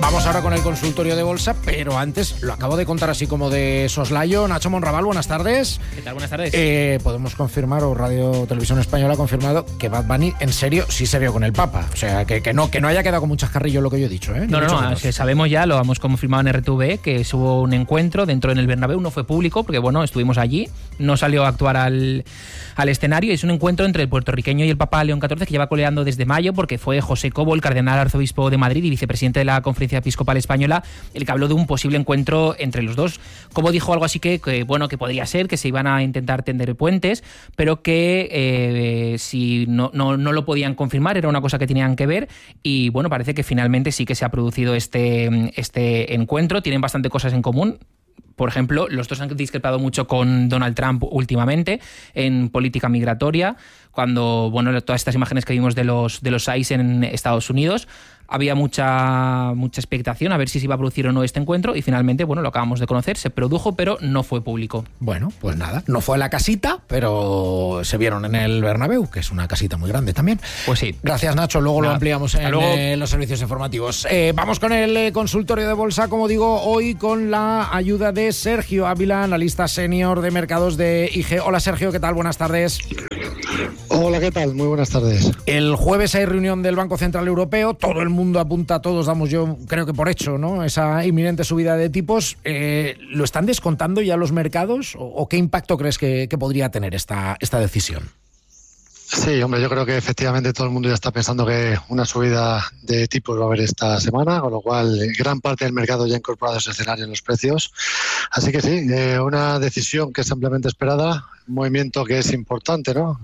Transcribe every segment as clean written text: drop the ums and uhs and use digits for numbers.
Vamos ahora con el consultorio de bolsa, pero antes lo acabo de contar así como de soslayo. Nacho Monraval, buenas tardes. ¿Qué tal? Buenas tardes. Podemos confirmar, o Radio Televisión Española ha confirmado, que Bad Bunny en serio sí se vio con el Papa. O sea, que no haya quedado como un chascarrillo lo que yo he dicho, ¿eh? No, que sabemos ya, lo hemos confirmado en RTV, que hubo un encuentro dentro en el Bernabéu, no fue público, porque bueno, estuvimos allí, no salió a actuar al escenario, y es un encuentro entre el puertorriqueño y el Papa León XIV que lleva coleando desde mayo, porque fue José Cobo, el cardenal arzobispo de Madrid y vicepresidente de la Conferencia Episcopal Española, el que habló de un posible encuentro entre los dos. Cobo dijo algo así que podría ser, que se iban a intentar tender puentes, pero que si no lo podían confirmar, era una cosa que tenían que ver, y bueno, parece que finalmente sí que se ha producido este encuentro. Tienen bastante cosas en común. Por ejemplo, los dos han discrepado mucho con Donald Trump últimamente en política migratoria, cuando todas estas imágenes que vimos de los ICE en Estados Unidos. Había mucha expectación a ver si se iba a producir o no este encuentro, y finalmente, lo acabamos de conocer, se produjo, pero no fue público. Bueno, pues nada, no fue la casita, pero se vieron en el Bernabéu, que es una casita muy grande también. Pues sí. Gracias, Nacho, luego lo ampliamos en los servicios informativos. Vamos con el consultorio de bolsa, como digo, hoy con la ayuda de Sergio Ávila, analista senior de mercados de IG. Hola, Sergio, ¿qué tal? Buenas tardes. Hola, ¿qué tal? Muy buenas tardes. El jueves hay reunión del Banco Central Europeo, todo el mundo apunta, todos damos, yo creo que por hecho, ¿no?, esa inminente subida de tipos. ¿Lo están descontando ya los mercados o qué impacto crees que podría tener esta decisión? Sí, hombre, yo creo que efectivamente todo el mundo ya está pensando que una subida de tipos va a haber esta semana, con lo cual gran parte del mercado ya ha incorporado ese escenario en los precios. Así que sí, una decisión que es ampliamente esperada, un movimiento que es importante, ¿no?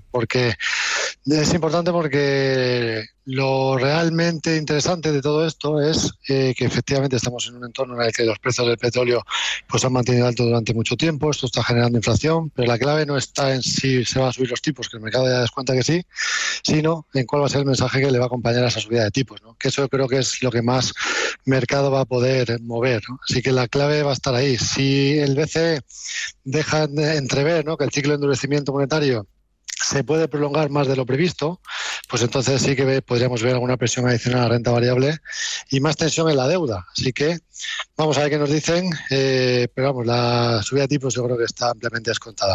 Es importante porque lo realmente interesante de todo esto es que efectivamente estamos en un entorno en el que los precios del petróleo pues han mantenido alto durante mucho tiempo. Esto está generando inflación, pero la clave no está en si se van a subir los tipos, que el mercado ya descuenta que sí, sino en cuál va a ser el mensaje que le va a acompañar a esa subida de tipos, ¿no? Que eso creo que es lo que más mercado va a poder mover, ¿no? Así que la clave va a estar ahí. Si el BCE deja de entrever, ¿no?, que el ciclo de endurecimiento monetario se puede prolongar más de lo previsto, pues entonces sí que podríamos ver alguna presión adicional a la renta variable y más tensión en la deuda. Así que vamos a ver qué nos dicen, pero vamos, la subida de tipos yo creo que está ampliamente descontada.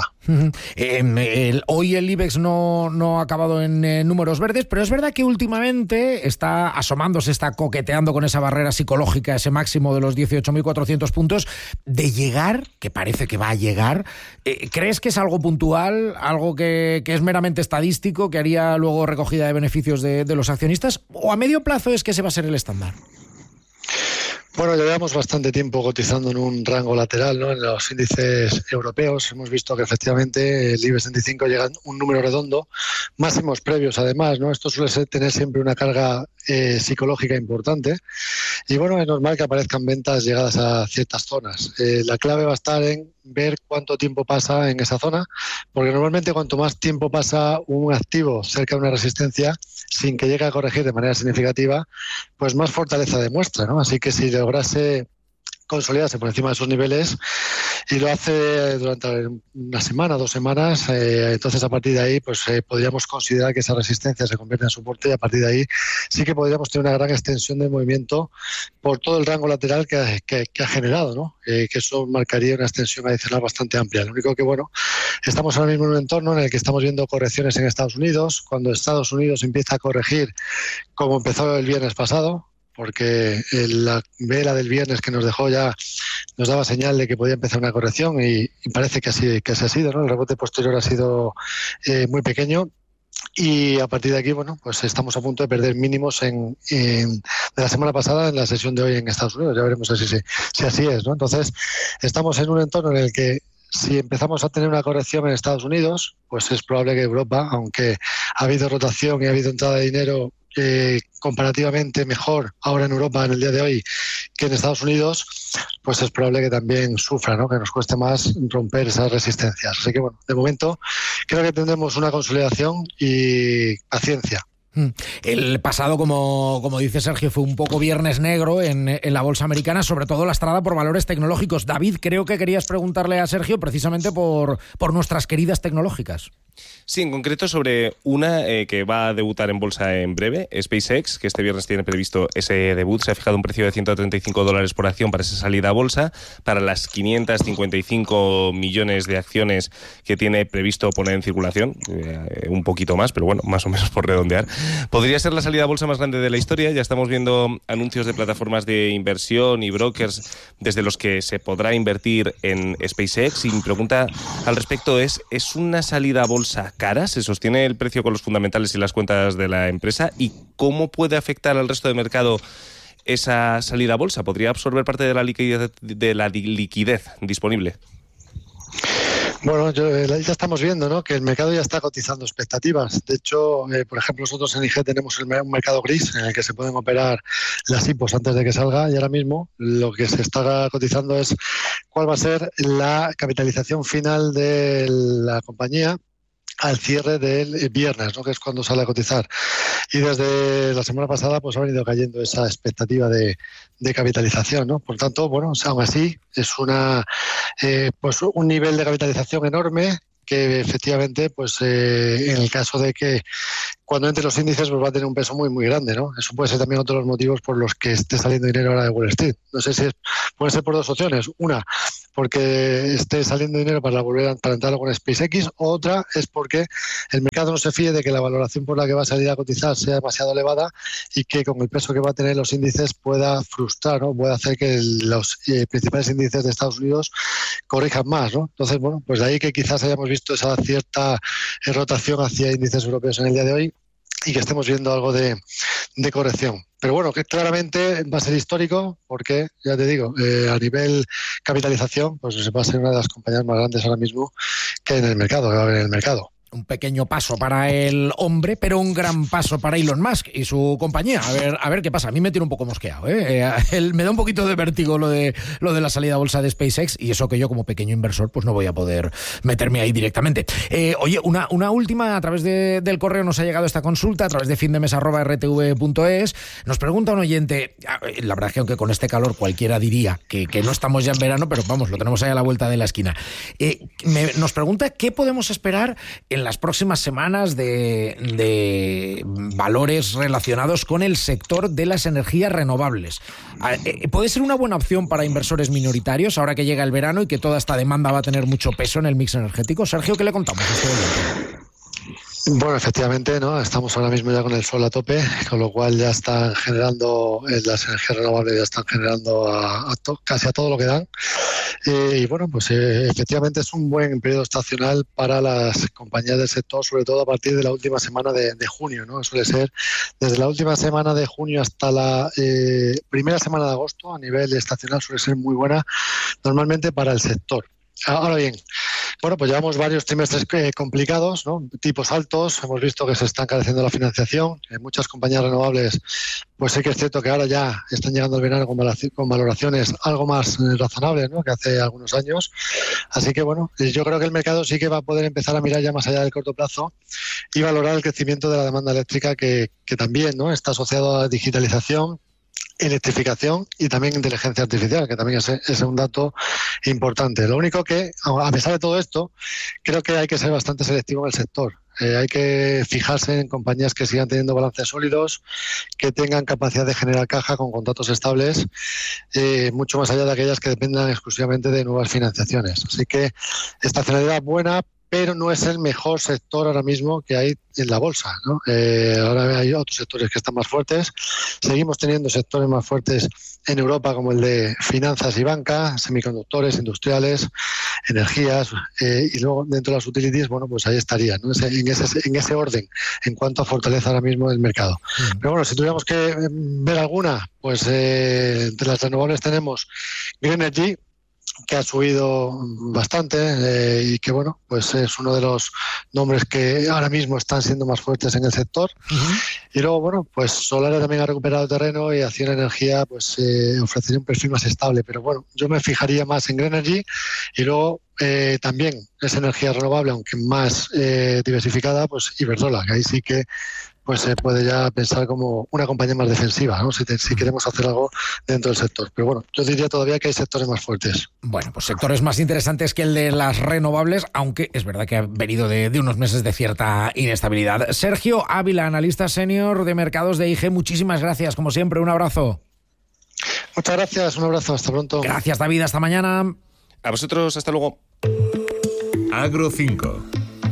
Hoy el IBEX no ha acabado en números verdes, pero es verdad que últimamente está asomándose, está coqueteando con esa barrera psicológica, ese máximo de los 18.400 puntos, de llegar, que parece que va a llegar. ¿Crees que es algo puntual, algo que es meramente estadístico, que haría luego recogida de beneficios de los accionistas, o a medio plazo es que ese va a ser el estándar? Bueno, llevamos bastante tiempo cotizando en un rango lateral, ¿no?, en los índices europeos. Hemos visto que efectivamente el IBEX 35 llega a un número redondo, máximos previos además, ¿no? Esto suele tener siempre una carga psicológica importante y bueno, es normal que aparezcan ventas llegadas a ciertas zonas. La clave va a estar en ver cuánto tiempo pasa en esa zona, porque normalmente cuanto más tiempo pasa un activo cerca de una resistencia sin que llegue a corregir de manera significativa, pues más fortaleza demuestra, ¿no? Así que si lograse consolidarse por encima de esos niveles y lo hace durante una semana, 2 semanas, entonces a partir de ahí pues podríamos considerar que esa resistencia se convierte en soporte y a partir de ahí sí que podríamos tener una gran extensión de movimiento por todo el rango lateral que ha generado, ¿no? Que eso marcaría una extensión adicional bastante amplia. Lo único que, estamos ahora mismo en un entorno en el que estamos viendo correcciones en Estados Unidos. Cuando Estados Unidos empieza a corregir, como empezó el viernes pasado, porque la vela del viernes que nos dejó ya nos daba señal de que podía empezar una corrección y parece que así ha sido, ¿no? El rebote posterior ha sido muy pequeño y a partir de aquí, pues estamos a punto de perder mínimos de la semana pasada en la sesión de hoy en Estados Unidos. Ya veremos si así es, ¿no? Entonces, estamos en un entorno en el que si empezamos a tener una corrección en Estados Unidos, pues es probable que Europa, aunque ha habido rotación y ha habido entrada de dinero comparativamente mejor ahora en Europa en el día de hoy que en Estados Unidos, pues es probable que también sufra, ¿no?, que nos cueste más romper esas resistencias. Así que de momento creo que tendremos una consolidación y paciencia. El pasado, como dice Sergio, fue un poco viernes negro en la bolsa americana, sobre todo lastrada por valores tecnológicos. David, creo que querías preguntarle a Sergio precisamente por nuestras queridas tecnológicas. Sí, en concreto sobre una que va a debutar en bolsa en breve, SpaceX, que este viernes tiene previsto ese debut. Se ha fijado un precio de $135 por acción para esa salida a bolsa, para las 555 millones de acciones que tiene previsto poner en circulación, un poquito más, pero bueno, más o menos por redondear. Podría ser la salida a bolsa más grande de la historia. Ya estamos viendo anuncios de plataformas de inversión y brokers desde los que se podrá invertir en SpaceX. Y mi pregunta al respecto ¿es una salida a bolsa cara? ¿Se sostiene el precio con los fundamentales y las cuentas de la empresa? ¿Y cómo puede afectar al resto del mercado esa salida a bolsa? ¿Podría absorber parte de la liquidez disponible? Bueno, ya estamos viendo, ¿no?, que el mercado ya está cotizando expectativas. De hecho, por ejemplo, nosotros en IG tenemos un mercado gris en el que se pueden operar las IPOs antes de que salga, y ahora mismo lo que se está cotizando es cuál va a ser la capitalización final de la compañía al cierre del viernes, ¿no?, que es cuando sale a cotizar. Y desde la semana pasada pues ha venido cayendo esa expectativa de capitalización, ¿no? Por tanto, bueno, aún así es pues un nivel de capitalización enorme que efectivamente, pues en el caso de que cuando entre los índices, pues va a tener un peso muy, muy grande, ¿no? Eso puede ser también otro de los motivos por los que esté saliendo dinero ahora de Wall Street. No sé si puede ser por dos opciones. Una, porque esté saliendo dinero para entrar con SpaceX, o otra es porque el mercado no se fíe de que la valoración por la que va a salir a cotizar sea demasiado elevada y que con el peso que va a tener los índices pueda frustrar, ¿no?, pueda hacer que los principales índices de Estados Unidos corrijan más, ¿no? Entonces, bueno, pues de ahí que quizás hayamos visto esa cierta rotación hacia índices europeos en el día de hoy y que estemos viendo algo de corrección. Pero bueno, que claramente va a ser histórico porque, ya te digo, a nivel capitalización, pues va a ser una de las compañías más grandes ahora mismo que en el mercado, que va a haber en el mercado. Un pequeño paso para el hombre, pero un gran paso para Elon Musk y su compañía. A ver qué pasa. A mí me tiene un poco mosqueado, me da un poquito de vértigo lo de la salida a bolsa de SpaceX, y eso que yo como pequeño inversor pues no voy a poder meterme ahí directamente. Oye, una última, a través del correo nos ha llegado esta consulta, a través de findemes@rtv.es. Nos pregunta un oyente, la verdad es que aunque con este calor cualquiera diría que no estamos ya en verano, pero vamos, lo tenemos ahí a la vuelta de la esquina. Nos pregunta qué podemos esperar en las próximas semanas de valores relacionados con el sector de las energías renovables. ¿Puede ser una buena opción para inversores minoritarios ahora que llega el verano y que toda esta demanda va a tener mucho peso en el mix energético? Sergio, ¿qué le contamos a este oyente? Bueno, efectivamente, ¿no? Estamos ahora mismo ya con el sol a tope, con lo cual ya están generando, las energías renovables ya están generando casi a todo lo que dan. Y bueno, pues efectivamente es un buen periodo estacional para las compañías del sector, sobre todo a partir de la última semana de junio, ¿no? Suele ser desde la última semana de junio hasta la primera semana de agosto, a nivel estacional suele ser muy buena normalmente para el sector. Ahora bien, bueno, pues llevamos varios trimestres complicados, ¿no? Tipos altos, hemos visto que se está encareciendo la financiación. En muchas compañías renovables, pues sí que es cierto que ahora ya están llegando al verano con valoraciones algo más razonables, ¿no?, que hace algunos años. Así que bueno, yo creo que el mercado sí que va a poder empezar a mirar ya más allá del corto plazo y valorar el crecimiento de la demanda eléctrica que también, ¿no?, está asociado a digitalización, electrificación y también inteligencia artificial, que también es un dato importante. Lo único que, a pesar de todo esto, creo que hay que ser bastante selectivo en el sector. Hay que fijarse en compañías que sigan teniendo balances sólidos, que tengan capacidad de generar caja con contratos estables, mucho más allá de aquellas que dependan exclusivamente de nuevas financiaciones. Así que estacionalidad buena, pero no es el mejor sector ahora mismo que hay en la bolsa, ¿no? Ahora hay otros sectores que están más fuertes. Seguimos teniendo sectores más fuertes en Europa, como el de finanzas y banca, semiconductores, industriales, energías, y luego dentro de las utilities, bueno, pues ahí estaría, ¿no? En ese orden, en cuanto a fortaleza ahora mismo del mercado. Pero bueno, si tuviéramos que ver alguna, pues entre las renovables tenemos Green Energy, que ha subido bastante y que bueno, pues es uno de los nombres que ahora mismo están siendo más fuertes en el sector. Y luego bueno, pues Solaria también ha recuperado terreno y Acciona Energía pues ofrecería un perfil más estable, pero bueno, yo me fijaría más en Green Energy y luego también es energía renovable, aunque más diversificada, pues Iberdrola, que ahí sí que pues se puede ya pensar como una compañía más defensiva, ¿no? Si queremos hacer algo dentro del sector. Pero bueno, yo diría todavía que hay sectores más fuertes. Bueno, pues sectores más interesantes que el de las renovables, aunque es verdad que ha venido de unos meses de cierta inestabilidad. Sergio Ávila, analista senior de mercados de IG, muchísimas gracias, como siempre, un abrazo. Muchas gracias, un abrazo, hasta pronto. Gracias, David, hasta mañana. A vosotros, hasta luego. Agro 5.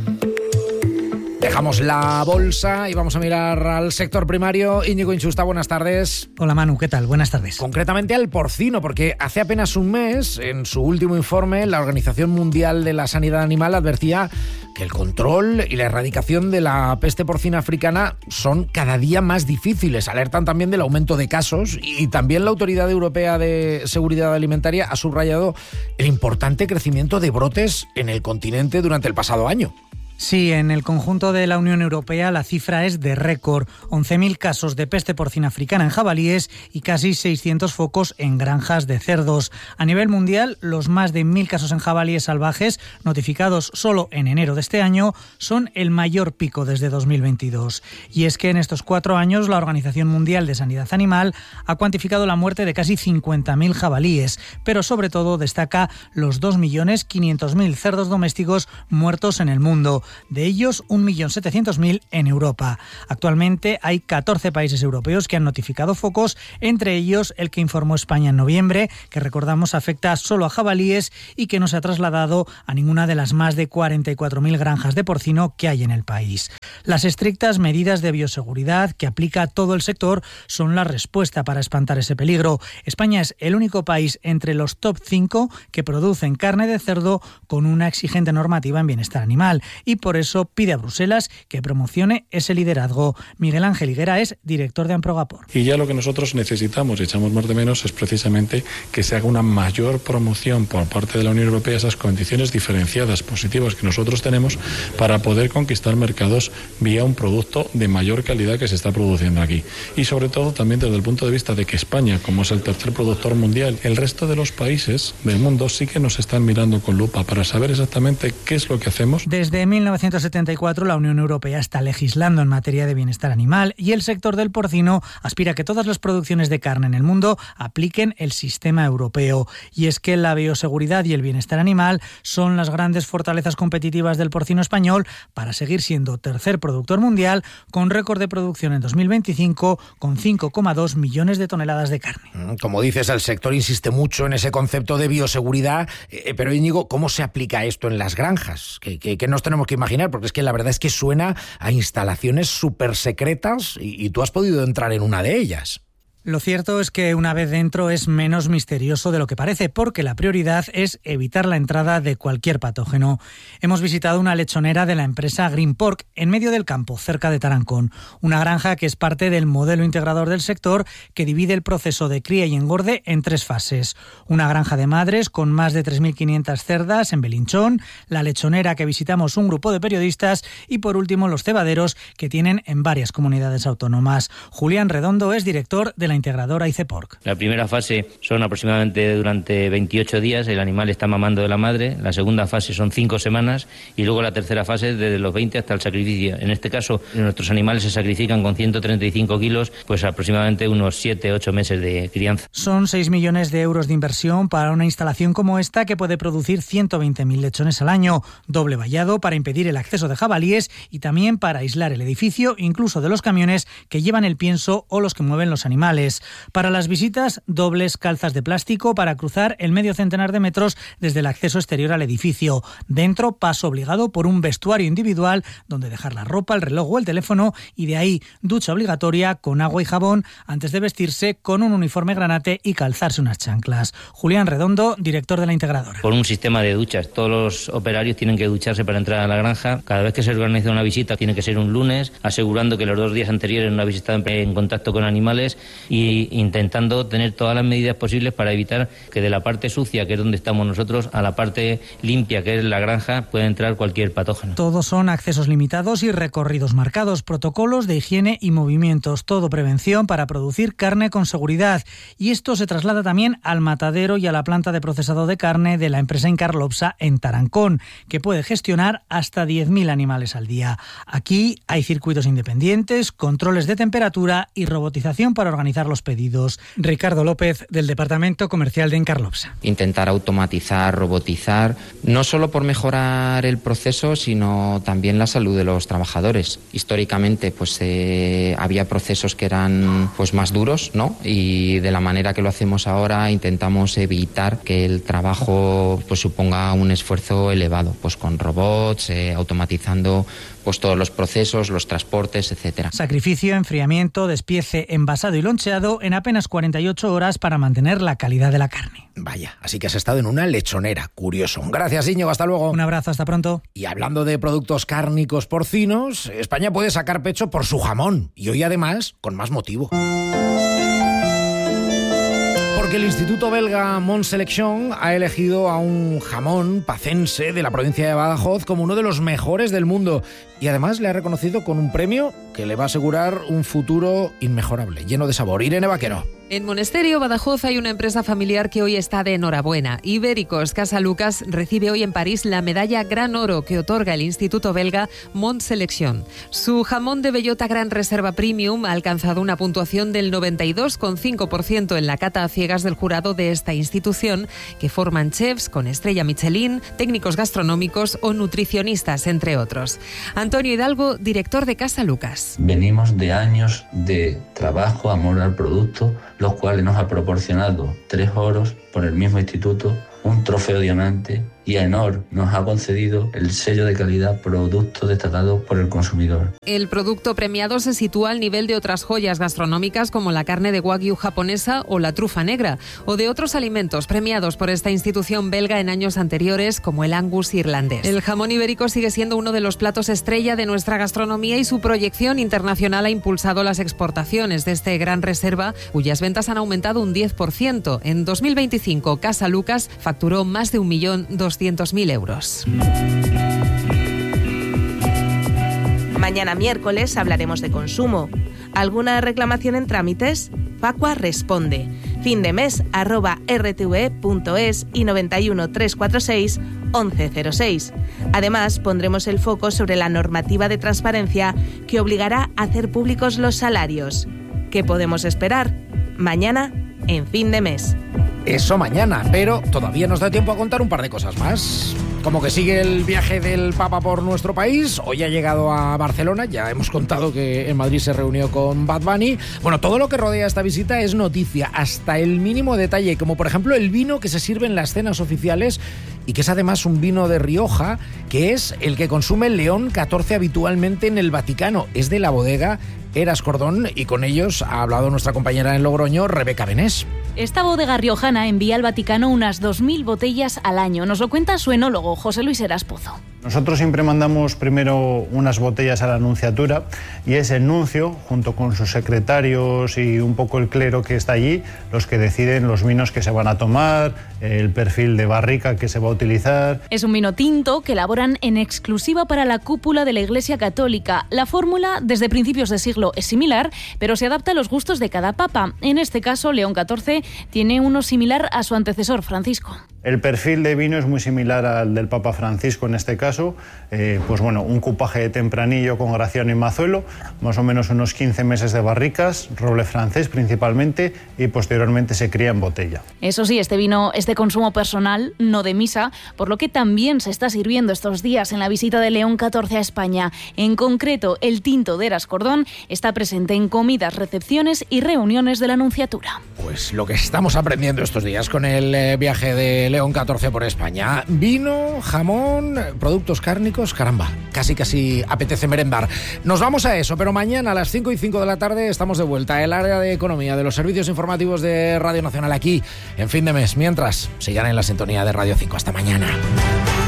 Dejamos la bolsa y vamos a mirar al sector primario. Íñigo Inchusta, buenas tardes. Hola Manu, ¿qué tal? Buenas tardes. Concretamente al porcino, porque hace apenas un mes, en su último informe, la Organización Mundial de la Sanidad Animal advertía que el control y la erradicación de la peste porcina africana son cada día más difíciles. Alertan también del aumento de casos y también la Autoridad Europea de Seguridad Alimentaria ha subrayado el importante crecimiento de brotes en el continente durante el pasado año. Sí, en el conjunto de la Unión Europea la cifra es de récord. 11.000 casos de peste porcina africana en jabalíes y casi 600 focos en granjas de cerdos. A nivel mundial, los más de 1.000 casos en jabalíes salvajes notificados solo en enero de este año son el mayor pico desde 2022. Y es que en estos 4 años la Organización Mundial de Sanidad Animal ha cuantificado la muerte de casi 50.000 jabalíes, pero sobre todo destaca los 2.500.000 cerdos domésticos muertos en el mundo. De ellos, 1.700.000 en Europa. Actualmente hay 14 países europeos que han notificado focos, entre ellos el que informó España en noviembre, que recordamos afecta solo a jabalíes y que no se ha trasladado a ninguna de las más de 44.000 granjas de porcino que hay en el país. Las estrictas medidas de bioseguridad que aplica todo el sector son la respuesta para espantar ese peligro. España es el único país entre los top 5 que producen carne de cerdo con una exigente normativa en bienestar animal y por eso pide a Bruselas que promocione ese liderazgo. Miguel Ángel Higuera es director de Amprogapor. Y ya lo que nosotros necesitamos, y echamos más de menos, es precisamente que se haga una mayor promoción por parte de la Unión Europea, esas condiciones diferenciadas positivas que nosotros tenemos para poder conquistar mercados vía un producto de mayor calidad que se está produciendo aquí. Y sobre todo también desde el punto de vista de que España, como es el tercer productor mundial, el resto de los países del mundo sí que nos están mirando con lupa para saber exactamente qué es lo que hacemos. Desde 1974 la Unión Europea está legislando en materia de bienestar animal y el sector del porcino aspira a que todas las producciones de carne en el mundo apliquen el sistema europeo. Y es que la bioseguridad y el bienestar animal son las grandes fortalezas competitivas del porcino español para seguir siendo tercer productor mundial con récord de producción en 2025 con 5,2 millones de toneladas de carne. Como dices, el sector insiste mucho en ese concepto de bioseguridad, pero Íñigo, ¿cómo se aplica esto en las granjas? ¿Qué nos tenemos que imaginar? Porque es que la verdad es que suena a instalaciones súper secretas y tú has podido entrar en una de ellas. Lo cierto es que una vez dentro es menos misterioso de lo que parece, porque la prioridad es evitar la entrada de cualquier patógeno. Hemos visitado una lechonera de la empresa Green Pork en medio del campo, cerca de Tarancón, una granja que es parte del modelo integrador del sector que divide el proceso de cría y engorde en 3 fases. Una granja de madres con más de 3.500 cerdas en Belinchón, la lechonera que visitamos un grupo de periodistas y por último los cebaderos que tienen en varias comunidades autónomas. Julián Redondo es director de la integradora ICEPORC. La primera fase son aproximadamente durante 28 días, el animal está mamando de la madre, la segunda fase son 5 semanas y luego la tercera fase desde los 20 hasta el sacrificio. En este caso, nuestros animales se sacrifican con 135 kilos, pues aproximadamente unos 7-8 meses de crianza. Son 6 millones de euros de inversión para una instalación como esta que puede producir 120.000 lechones al año, doble vallado para impedir el acceso de jabalíes y también para aislar el edificio, incluso de los camiones que llevan el pienso o los que mueven los animales. Para las visitas, dobles calzas de plástico para cruzar el medio centenar de metros desde el acceso exterior al edificio. Dentro, paso obligado por un vestuario individual donde dejar la ropa, el reloj o el teléfono y de ahí ducha obligatoria con agua y jabón antes de vestirse con un uniforme granate y calzarse unas chanclas. Julián Redondo, director de la integradora. Por un sistema de duchas, todos los operarios tienen que ducharse para entrar a la granja. Cada vez que se organiza una visita tiene que ser un lunes, asegurando que los 2 días anteriores no habéis estado en contacto con animales y intentando tener todas las medidas posibles para evitar que de la parte sucia, que es donde estamos nosotros, a la parte limpia, que es la granja, pueda entrar cualquier patógeno. Todos son accesos limitados y recorridos marcados, protocolos de higiene y movimientos, todo prevención para producir carne con seguridad. Y esto se traslada también al matadero y a la planta de procesado de carne de la empresa Incarlopsa en Tarancón, que puede gestionar hasta 10.000 animales al día. Aquí hay circuitos independientes, controles de temperatura y robotización para organizar los pedidos. Ricardo López, del Departamento Comercial de Incarlopsa. Intentar automatizar, robotizar, no solo por mejorar el proceso, sino también la salud de los trabajadores. Históricamente, pues había procesos que eran pues más duros, ¿no? Y de la manera que lo hacemos ahora intentamos evitar que el trabajo pues suponga un esfuerzo elevado, pues con robots, automatizando pues todos los procesos, los transportes, etcétera. Sacrificio, enfriamiento, despiece, envasado y loncheado en apenas 48 horas para mantener la calidad de la carne. Vaya, así que has estado en una lechonera. Curioso. Gracias, Íñigo. Hasta luego. Un abrazo, hasta pronto. Y hablando de productos cárnicos porcinos, España puede sacar pecho por su jamón. Y hoy, además, con más motivo. Porque el Instituto belga Mont Selection ha elegido a un jamón pacense de la provincia de Badajoz como uno de los mejores del mundo. Y además le ha reconocido con un premio que le va a asegurar un futuro inmejorable, lleno de sabor. Irene Vaquero. En Monesterio, Badajoz, hay una empresa familiar que hoy está de enhorabuena. Ibéricos Casa Lucas recibe hoy en París la medalla Gran Oro que otorga el Instituto belga Mont Selection. Su jamón de bellota Gran Reserva Premium ha alcanzado una puntuación del 92,5% en la cata a ciegas del jurado de esta institución, que forman chefs con estrella Michelin, técnicos gastronómicos o nutricionistas, entre otros. Antonio Hidalgo, director de Casa Lucas. Venimos de años de trabajo, amor al producto, los cuales nos ha proporcionado 3 oros por el mismo instituto, un trofeo diamante, y AENOR nos ha concedido el sello de calidad producto destacado por el consumidor. El producto premiado se sitúa al nivel de otras joyas gastronómicas como la carne de wagyu japonesa o la trufa negra, o de otros alimentos premiados por esta institución belga en años anteriores como el angus irlandés. El jamón ibérico sigue siendo uno de los platos estrella de nuestra gastronomía y su proyección internacional ha impulsado las exportaciones de este Gran Reserva, cuyas ventas han aumentado un 10%. En 2025, Casa Lucas facturó más de 1.200.000 euros. Mañana miércoles hablaremos de consumo. ¿Alguna reclamación en trámites? Facua responde. findemes@rtve.es y 91 346 1106. Además, pondremos el foco sobre la normativa de transparencia que obligará a hacer públicos los salarios. ¿Qué podemos esperar? Mañana, en Fin de Mes. Eso mañana, pero todavía nos da tiempo a contar un par de cosas más. Como que sigue el viaje del Papa por nuestro país, hoy ha llegado a Barcelona, ya hemos contado que en Madrid se reunió con Bad Bunny. Bueno, todo lo que rodea esta visita es noticia, hasta el mínimo detalle, como por ejemplo el vino que se sirve en las cenas oficiales y que es además un vino de Rioja, que es el que consume León XIV habitualmente en el Vaticano. Es de la bodega Eras Cordón y con ellos ha hablado nuestra compañera en Logroño, Rebeca Benés. Esta bodega riojana envía al Vaticano unas 2.000 botellas al año. Nos lo cuenta su enólogo, José Luis Heras Pozo. Nosotros siempre mandamos primero unas botellas a la nunciatura y es el nuncio, junto con sus secretarios y un poco el clero que está allí, los que deciden los vinos que se van a tomar, el perfil de barrica que se va a utilizar. Es un vino tinto que elaboran en exclusiva para la cúpula de la Iglesia Católica. La fórmula, desde principios de siglo, es similar, pero se adapta a los gustos de cada papa. En este caso, León XIV tiene uno similar a su antecesor, Francisco. El perfil de vino es muy similar al del Papa Francisco en este caso, pues bueno, un cupaje de tempranillo con Graciano y Mazuelo, más o menos unos 15 meses de barricas, roble francés principalmente, y posteriormente se cría en botella. Eso sí, este vino es de consumo personal, no de misa, por lo que también se está sirviendo estos días en la visita de León XIV a España. En concreto, el tinto de Eras Cordón está presente en comidas, recepciones y reuniones de la Nunciatura. Pues lo que estamos aprendiendo estos días con el viaje de León XIV por España. Vino, jamón, productos cárnicos, caramba, casi apetece merendar. Nos vamos a eso, pero mañana a las 5:05 de la tarde estamos de vuelta. El área de economía de los servicios informativos de Radio Nacional aquí en Fin de Mes. Mientras, sigan en la sintonía de Radio 5. Hasta mañana.